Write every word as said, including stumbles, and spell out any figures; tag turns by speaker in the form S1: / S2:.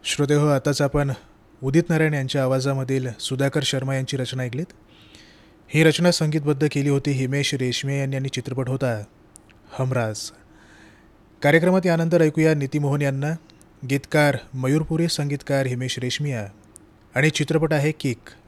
S1: श्रोतेहो, आताच आपण उदित नारायण यांच्या आवाजामधील सुधाकर शर्मा यांची रचना ऐकलीत. ही रचना संगीतबद्ध केली होती हिमेश रेशमिया यांनी आणि चित्रपट होता हमराज. कार्यक्रमात यानंतर ऐकूया नीती मोहन यांना. गीतकार मयूरपुरी, संगीतकार हिमेश रेशमिया आणि चित्रपट आहे किक.